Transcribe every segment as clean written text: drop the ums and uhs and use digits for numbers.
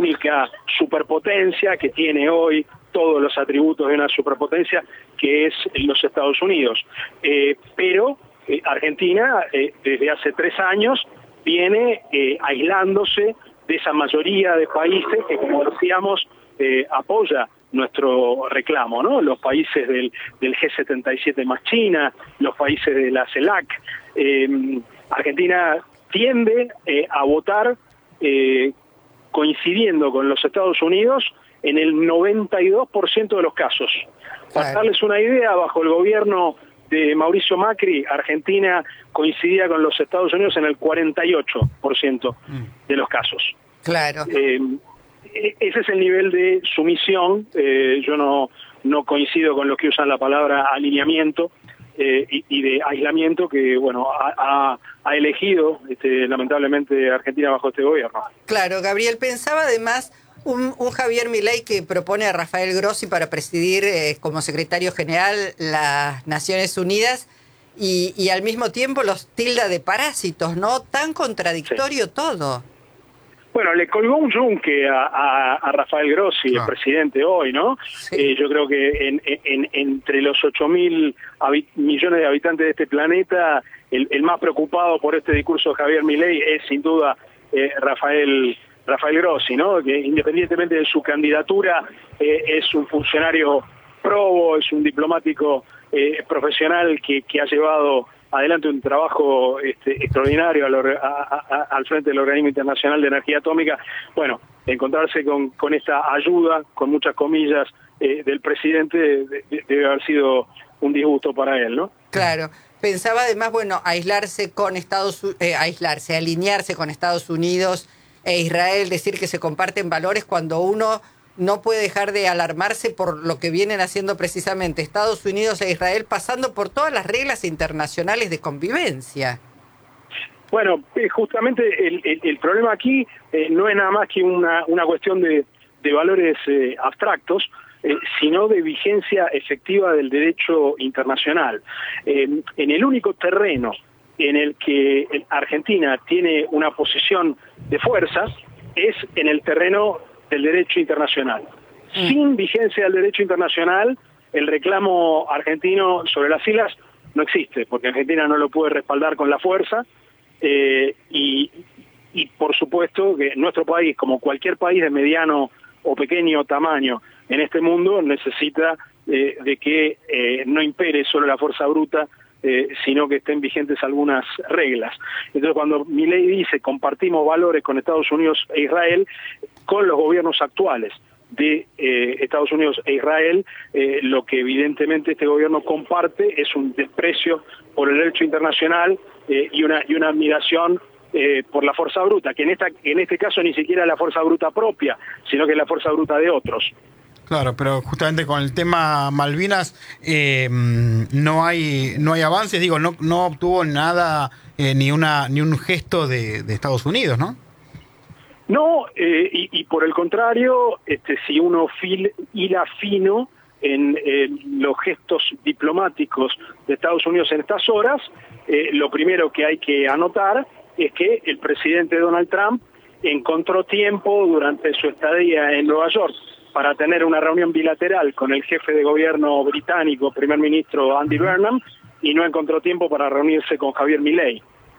única superpotencia que tiene hoy todos los atributos de una superpotencia, que es los Estados Unidos. Pero Argentina, desde hace 3 años, viene aislándose de esa mayoría de países que, como decíamos, apoya nuestro reclamo, ¿no? Los países del G77 más China, los países de la CELAC. Argentina tiende a votar coincidiendo con los Estados Unidos en el 92% de los casos. Para darles una idea, bajo el gobierno de Mauricio Macri, Argentina coincidía con los Estados Unidos en el 48% de los casos. Claro. Ese es el nivel de sumisión. Yo no coincido con los que usan la palabra alineamiento y de aislamiento que, bueno, ha elegido lamentablemente Argentina bajo este gobierno. Claro, Gabriel, pensaba además un Javier Milei que propone a Rafael Grossi para presidir como secretario general las Naciones Unidas y al mismo tiempo los tilda de parásitos, ¿no? Tan contradictorio todo. Bueno, le colgó un yunque a Rafael Grossi, el presidente hoy, ¿no? Sí. Yo creo que entre los 8.000 millones de habitantes de este planeta, el más preocupado por este discurso de Javier Milei es sin duda Rafael Grossi, ¿no? Que independientemente de su candidatura, es un funcionario probo, es un diplomático profesional que ha llevado adelante un trabajo extraordinario al frente del Organismo Internacional de Energía Atómica. Bueno, encontrarse con esta ayuda, con muchas comillas, del presidente debe haber sido un disgusto para él, ¿no? Claro. Pensaba además, bueno, alinearse con Estados Unidos e Israel, decir que se comparten valores cuando uno no puede dejar de alarmarse por lo que vienen haciendo precisamente Estados Unidos e Israel, pasando por todas las reglas internacionales de convivencia. Bueno, justamente el problema aquí no es nada más que una cuestión de valores abstractos, sino de vigencia efectiva del derecho internacional. En el único terreno en el que Argentina tiene una posición de fuerza es en el terreno del derecho internacional. Sin vigencia del derecho internacional, el reclamo argentino sobre las islas no existe, porque Argentina no lo puede respaldar con la fuerza, y por supuesto que nuestro país, como cualquier país de mediano o pequeño tamaño en este mundo, necesita de que no impere solo la fuerza bruta, sino que estén vigentes algunas reglas. Entonces, cuando Milei dice compartimos valores con Estados Unidos e Israel, con los gobiernos actuales de Estados Unidos e Israel, lo que evidentemente este gobierno comparte es un desprecio por el derecho internacional y una admiración por la fuerza bruta, que en este caso ni siquiera es la fuerza bruta propia, sino que es la fuerza bruta de otros. Claro, pero justamente con el tema Malvinas no hay avances, digo, no obtuvo nada, ni un gesto de Estados Unidos, ¿no? No, y por el contrario, si uno hila fino en los gestos diplomáticos de Estados Unidos en estas horas, lo primero que hay que anotar es que el presidente Donald Trump encontró tiempo durante su estadía en Nueva York para tener una reunión bilateral con el jefe de gobierno británico, primer ministro Andy Burnham, y no encontró tiempo para reunirse con Javier Milei.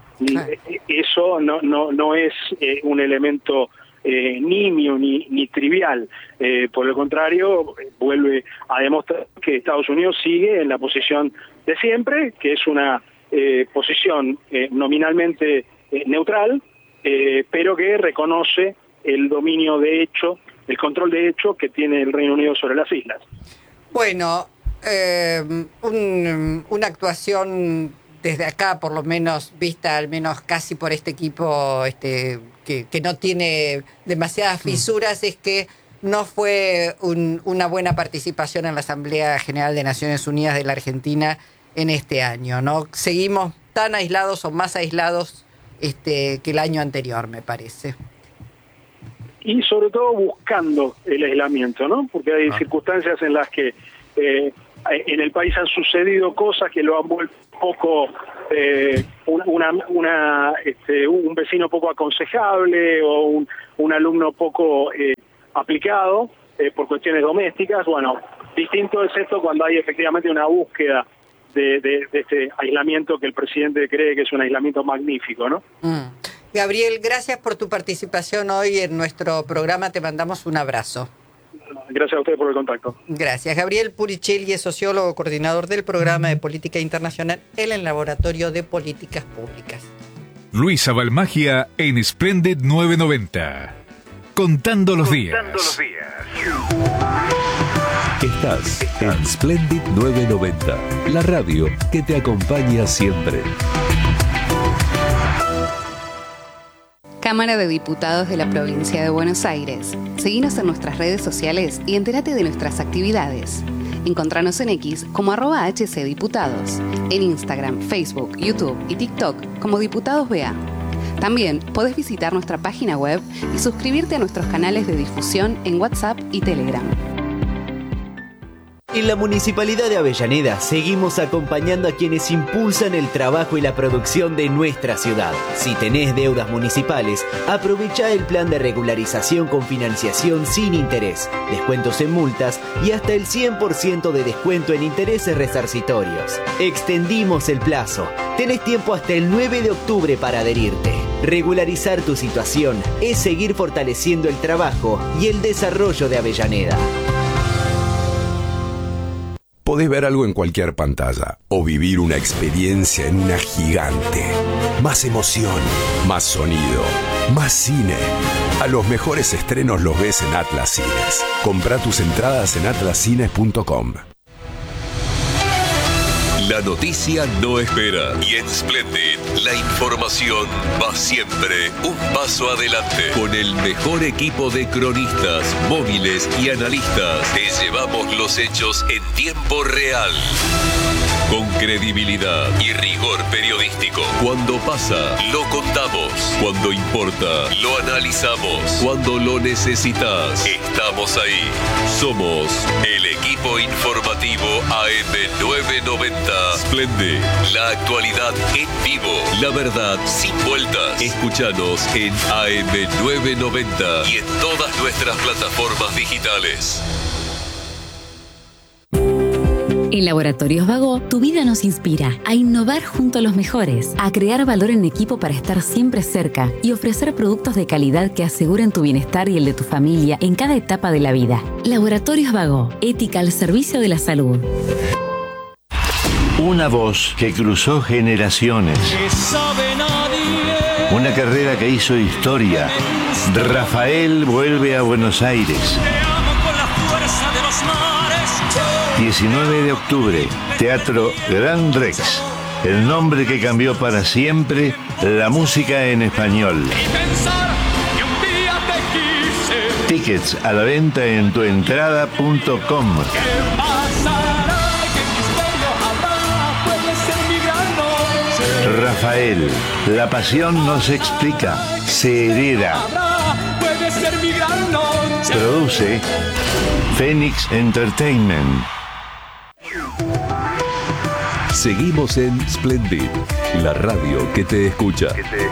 Eso no es un elemento nimio ni trivial. Por el contrario, vuelve a demostrar que Estados Unidos sigue en la posición de siempre, que es una posición nominalmente neutral, pero que reconoce el dominio de hecho, el control de hecho que tiene el Reino Unido sobre las islas. Bueno, una actuación desde acá, por lo menos vista al menos casi por este equipo que no tiene demasiadas fisuras, es que no fue una buena participación en la Asamblea General de Naciones Unidas de la Argentina en este año, ¿no? Seguimos tan aislados o más aislados que el año anterior, me parece. Y sobre todo buscando el aislamiento, ¿no? Porque hay circunstancias en las que en el país han sucedido cosas que lo han vuelto un poco un vecino poco aconsejable o un alumno poco aplicado por cuestiones domésticas. Bueno, distinto es esto cuando hay efectivamente una búsqueda de este aislamiento que el presidente cree que es un aislamiento magnífico, ¿no? Gabriel, gracias por tu participación hoy en nuestro programa. Te mandamos un abrazo. Gracias a ustedes por el contacto. Gracias. Gabriel Puricelli es sociólogo, coordinador del programa de política internacional en el Laboratorio de Políticas Públicas. Luisa Balmagia en Splendid 990. Contando los días. Estás en Splendid 990, la radio que te acompaña siempre. Cámara de Diputados de la Provincia de Buenos Aires. Seguinos en nuestras redes sociales y entérate de nuestras actividades. Encontranos en X como @HCDiputados, en Instagram, Facebook, YouTube y TikTok como Diputados BA. También podés visitar nuestra página web y suscribirte a nuestros canales de difusión en WhatsApp y Telegram. En la Municipalidad de Avellaneda seguimos acompañando a quienes impulsan el trabajo y la producción de nuestra ciudad. Si tenés deudas municipales, aprovecha el plan de regularización con financiación sin interés, descuentos en multas y hasta el 100% de descuento en intereses resarcitorios. Extendimos el plazo. Tenés tiempo hasta el 9 de octubre para adherirte. Regularizar tu situación es seguir fortaleciendo el trabajo y el desarrollo de Avellaneda. Podés ver algo en cualquier pantalla o vivir una experiencia en una gigante. Más emoción, más sonido, más cine. A los mejores estrenos los ves en Atlas Cines. Comprá tus entradas en atlascines.com. La noticia no espera y en Splendid la información va siempre un paso adelante. Con el mejor equipo de cronistas, móviles y analistas, te llevamos los hechos en tiempo real. Con credibilidad y rigor periodístico. Cuando pasa, lo contamos. Cuando importa, lo analizamos. Cuando lo necesitas, estamos ahí. Somos el equipo informativo AM990. Splendid, la actualidad en vivo. La verdad sin vueltas. Escúchanos en AM990 y en todas nuestras plataformas digitales. En Laboratorios Vago, tu vida nos inspira a innovar junto a los mejores, a crear valor en equipo para estar siempre cerca y ofrecer productos de calidad que aseguren tu bienestar y el de tu familia en cada etapa de la vida. Laboratorios Vago, ética al servicio de la salud. Una voz que cruzó generaciones. Una carrera que hizo historia. Rafael vuelve a Buenos Aires. 19 de octubre, Teatro Gran Rex. El nombre que cambió para siempre la música en español. Tickets a la venta en tuentrada.com. Rafael, la pasión no se explica, se hereda. Produce Phoenix Entertainment. Seguimos en Splendid, la radio que te escucha.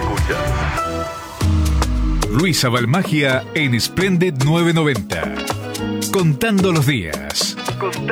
Luisa Balmagia en Splendid 990. Contando los días.